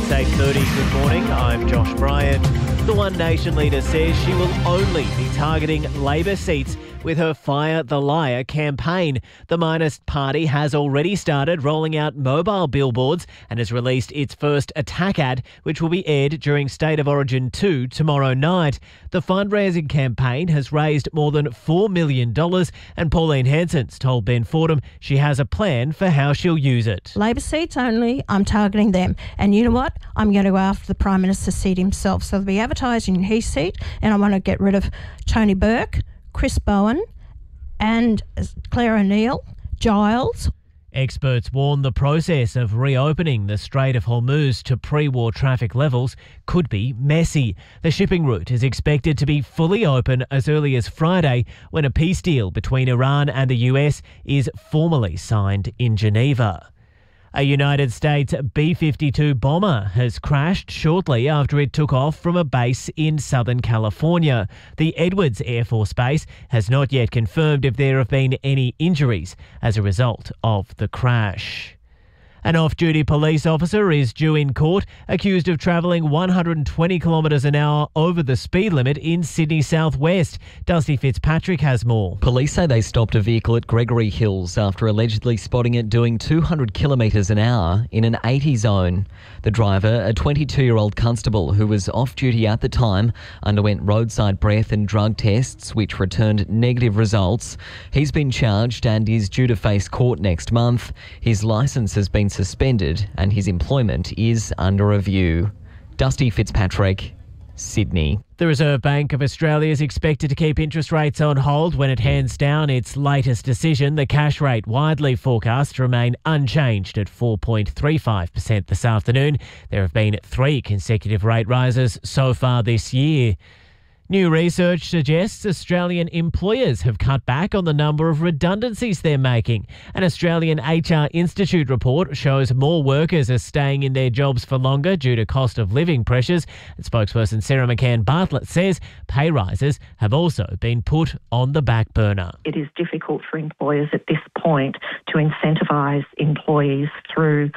It's 8:30. Good morning. I'm Josh Bryant. The One Nation leader says she will only be targeting Labor seats with her Fire the Liar campaign. The Minist Party has already started rolling out mobile billboards and has released its first attack ad, which will be aired during State of Origin 2 tomorrow night. The fundraising campaign has raised more than $4 million, and Pauline Hanson's told Ben Fordham she has a plan for how she'll use it. Labor seats only, I'm targeting them. And you know what? I'm going to go after the Prime Minister's seat himself. So they'll be advertising in his seat, and I want to get rid of Tony Burke, Chris Bowen and Claire O'Neill, Giles. Experts warn the process of reopening the Strait of Hormuz to pre-war traffic levels could be messy. The shipping route is expected to be fully open as early as Friday, when a peace deal between Iran and the US is formally signed in Geneva. A United States B-52 bomber has crashed shortly after it took off from a base in Southern California. The Edwards Air Force Base has not yet confirmed if there have been any injuries as a result of the crash. An off-duty police officer is due in court accused of travelling 120 kilometres an hour over the speed limit in Sydney southwest. Dusty Fitzpatrick has more. Police say they stopped a vehicle at Gregory Hills after allegedly spotting it doing 200 kilometres an hour in an 80 zone. The driver, a 22-year-old constable who was off-duty at the time, underwent roadside breath and drug tests which returned negative results. He's been charged and is due to face court next month. His licence has been suspended and his employment is under review. Dusty Fitzpatrick, Sydney. The Reserve Bank of Australia is expected to keep interest rates on hold when it hands down its latest decision. The cash rate widely forecast to remain unchanged at 4.35% this afternoon. There have been 3 consecutive rate rises so far this year. New research suggests Australian employers have cut back on the number of redundancies they're making. An Australian HR Institute report shows more workers are staying in their jobs for longer due to cost of living pressures. And spokesperson Sarah McCann-Bartlett says pay rises have also been put on the back burner. It is difficult for employers at this point to incentivise employees through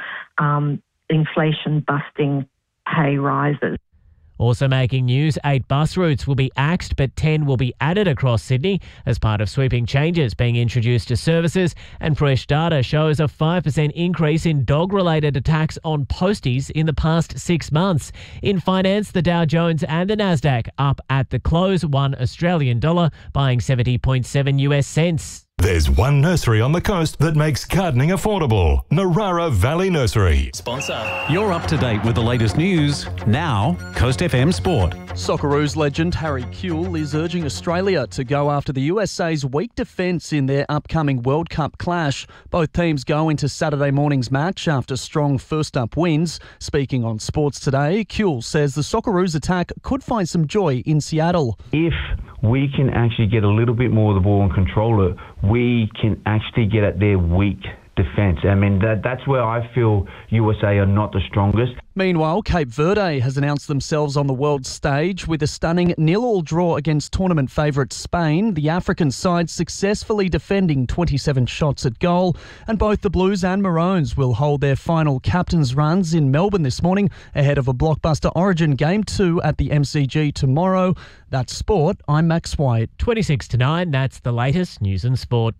inflation-busting pay rises. Also making news, 8 bus routes will be axed, but 10 will be added across Sydney as part of sweeping changes being introduced to services. And fresh data shows a 5% increase in dog-related attacks on posties in the past 6 months. In finance, the Dow Jones and the Nasdaq up at the close, $1 Australian dollar buying 70.7 US cents. There's one nursery on the coast that makes gardening affordable. Narara Valley Nursery. Sponsor. You're up to date with the latest news. Now, Coast FM Sport. Socceroos legend Harry Kewell is urging Australia to go after the USA's weak defence in their upcoming World Cup clash. Both teams go into Saturday morning's match after strong first-up wins. Speaking on Sports Today, Kewell says the Socceroos attack could find some joy in Seattle. If we can actually get a little bit more of the ball and control it, we can actually get at their weak defence. I mean, that's where I feel USA are not the strongest. Meanwhile, Cape Verde has announced themselves on the world stage with a stunning 0-0 draw against tournament favourite Spain. The African side successfully defending 27 shots at goal, and both the Blues and Maroons will hold their final captain's runs in Melbourne this morning ahead of a blockbuster Origin Game 2 at the MCG tomorrow. That's sport. I'm Max White. 26 to 9, that's the latest news and sport.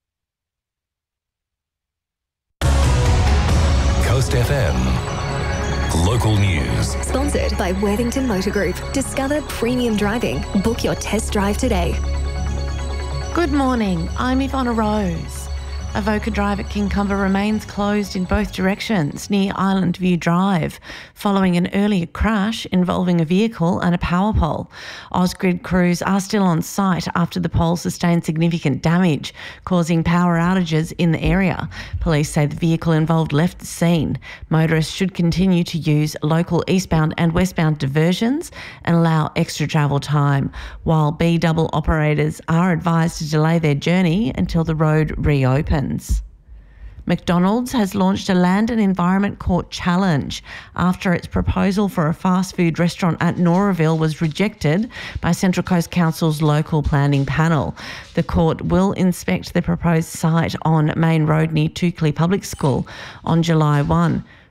Coast FM. Local news. Sponsored by Worthington Motor Group. Discover premium driving. Book your test drive today. Good morning. I'm Ivona Rose. Avoca Drive at Kincumber remains closed in both directions near Island View Drive following an earlier crash involving a vehicle and a power pole. Ausgrid crews are still on site after the pole sustained significant damage, causing power outages in the area. Police say the vehicle involved left the scene. Motorists should continue to use local eastbound and westbound diversions and allow extra travel time, while B-double operators are advised to delay their journey until the road reopens. McDonald's has launched a Land and Environment Court challenge after its proposal for a fast food restaurant at Noraville was rejected by Central Coast Council's local planning panel. The court will inspect the proposed site on Main Road near Toukley Public School on July 1.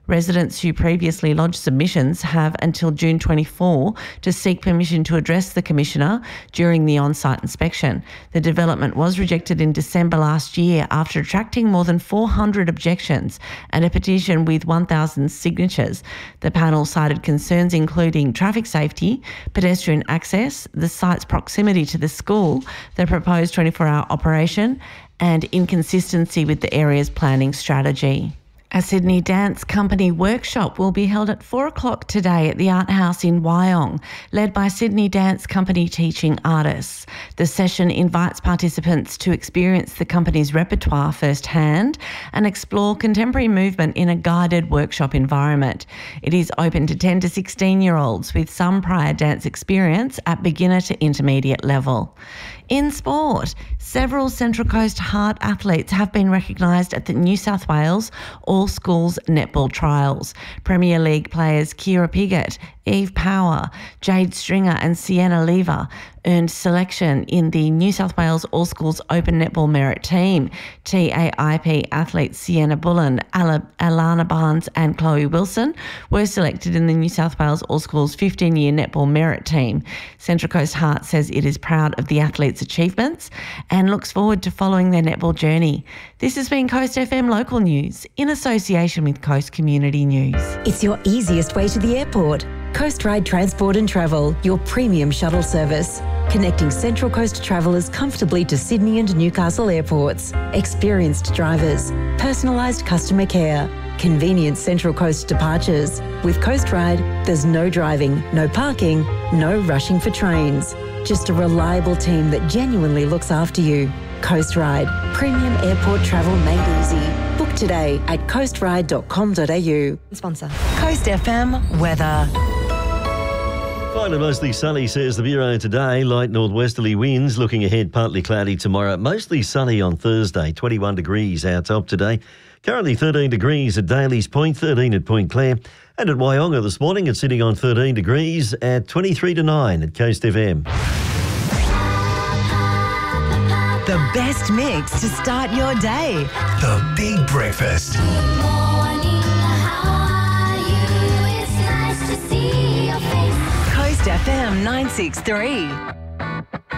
Residents who previously lodged submissions have until June 24 to seek permission to address the Commissioner during the on-site inspection. The development was rejected in December last year after attracting more than 400 objections and a petition with 1,000 signatures. The panel cited concerns including traffic safety, pedestrian access, the site's proximity to the school, the proposed 24-hour operation, and inconsistency with the area's planning strategy. A Sydney Dance Company workshop will be held at 4 o'clock today at the Art House in Wyong, led by Sydney Dance Company teaching artists. The session invites participants to experience the company's repertoire firsthand and explore contemporary movement in a guided workshop environment. It is open to 10 to 16-year-olds with some prior dance experience at beginner to intermediate level. In sport, several Central Coast Heart athletes have been recognised at the New South Wales All Schools Netball Trials. Premier League players Kira Piggott, Eve Power, Jade Stringer and Sienna Lever earned selection in the New South Wales All Schools Open Netball Merit Team. TAIP athletes Sienna Bullen, Alana Barnes and Chloe Wilson were selected in the New South Wales All Schools 15-year Netball Merit Team. Central Coast Heart says it is proud of the athletes' achievements and looks forward to following their netball journey. This has been Coast FM Local News in association with Coast Community News. It's your easiest way to the airport. Coast Ride Transport and Travel, your premium shuttle service. Connecting Central Coast travellers comfortably to Sydney and Newcastle airports. Experienced drivers, personalised customer care, convenient Central Coast departures. With Coast Ride, there's no driving, no parking, no rushing for trains. Just a reliable team that genuinely looks after you. Coast Ride, premium airport travel made easy. Book today at coastride.com.au. Sponsor. Coast FM weather. Fine and mostly sunny, says the Bureau today. Light northwesterly winds. Looking ahead, partly cloudy tomorrow. Mostly sunny on Thursday. 21 degrees our top today. Currently 13 degrees at Daly's Point, 13 at Point Clare. And at Wyonga this morning, it's sitting on 13 degrees at 23 to 9 at Coast FM. The best mix to start your day. The Big Breakfast. Good morning, how are you? It's nice to see your face. Coast FM 963.